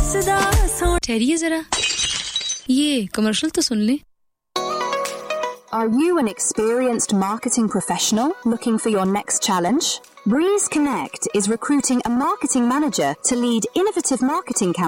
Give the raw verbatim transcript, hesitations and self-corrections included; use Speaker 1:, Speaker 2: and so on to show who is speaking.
Speaker 1: ठहरिए जरा, ये कमर्शियल तो सुन ले.
Speaker 2: Are you an experienced marketing professional looking for your next challenge? Breeze Connect is recruiting a marketing manager to lead innovative marketing campaigns